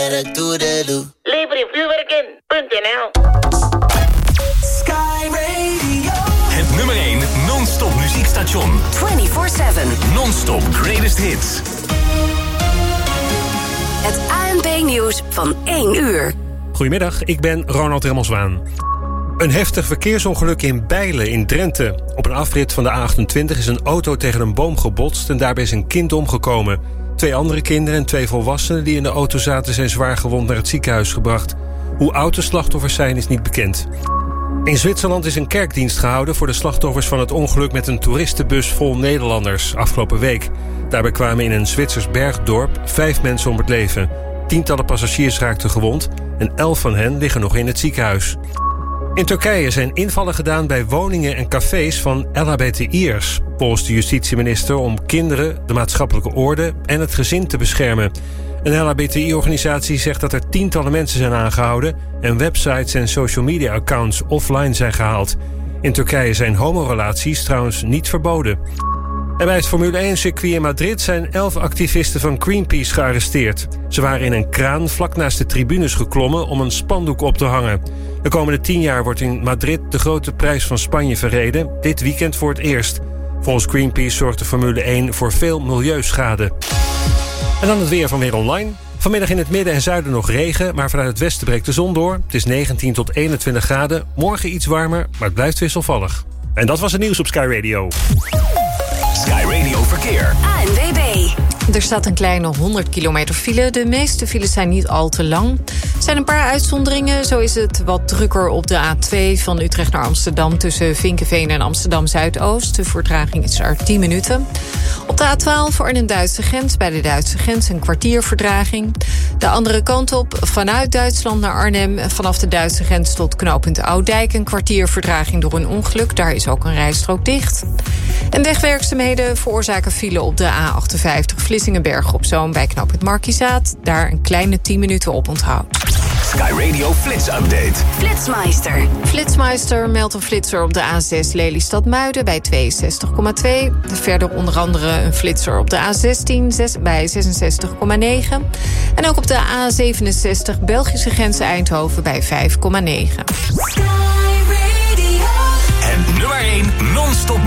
werk toedeloe. Lever je vuurwerk in.nl. Sky Radio. Het nummer 1 non-stop muziekstation. 24/7. Non-stop greatest hits. Het ANP-nieuws van 1 uur. Goedemiddag, ik ben Ronald Remmelswaan. Een heftig verkeersongeluk in Bijlen in Drenthe. Op een afrit van de A28 is een auto tegen een boom gebotst en daarbij is een kind omgekomen. 2 andere kinderen en 2 volwassenen die in de auto zaten zijn zwaar gewond naar het ziekenhuis gebracht. Hoe oud de slachtoffers zijn is niet bekend. In Zwitserland is een kerkdienst gehouden voor de slachtoffers van het ongeluk met een toeristenbus vol Nederlanders afgelopen week. Daarbij kwamen in een Zwitsers bergdorp 5 mensen om het leven. Tientallen passagiers raakten gewond en 11 van hen liggen nog in het ziekenhuis. In Turkije zijn invallen gedaan bij woningen en cafés van LHBTI'ers, volgens de justitieminister, om kinderen, de maatschappelijke orde en het gezin te beschermen. Een LHBTI-organisatie zegt dat er tientallen mensen zijn aangehouden en websites en social media accounts offline zijn gehaald. In Turkije zijn homorelaties trouwens niet verboden. En bij het Formule 1-circuit in Madrid zijn 11 activisten van Greenpeace gearresteerd. Ze waren in een kraan vlak naast de tribunes geklommen om een spandoek op te hangen. De komende 10 jaar wordt in Madrid de grote prijs van Spanje verreden. Dit weekend voor het eerst. Volgens Greenpeace zorgt de Formule 1 voor veel milieuschade. En dan het weer van Weer Online. Vanmiddag in het midden en zuiden nog regen, maar vanuit het westen breekt de zon door. Het is 19 tot 21 graden. Morgen iets warmer, maar het blijft wisselvallig. En dat was het nieuws op Sky Radio. Sky Radio Verkeer. ANWB. Er staat een kleine 100 kilometer file. De meeste files zijn niet al te lang. Er zijn een paar uitzonderingen. Zo is het wat drukker op de A2 van Utrecht naar Amsterdam... tussen Vinkeveen en Amsterdam-Zuidoost. De vertraging is er 10 minuten. Op de A12 voor Arnhem-Duitse grens, bij de Duitse grens een kwartier vertraging. De andere kant op, vanuit Duitsland naar Arnhem... vanaf de Duitse grens tot knooppunt Oudijk... een kwartier vertraging door een ongeluk. Daar is ook een rijstrook dicht. En wegwerkzaamheden veroorzaken file op de A58 Vlissingenberg op Zoom bij knooppunt Markizaat. Daar een kleine 10 minuten op onthoud. Sky Radio Flits Update. Flitsmeister. Flitsmeister meldt een flitser op de A6 Lelystad-Muiden bij 62,2. Verder onder andere een flitser op de A16 bij 66,9. En ook op de A67 Belgische grens Eindhoven bij 5,9. Het nummer 1 non-stop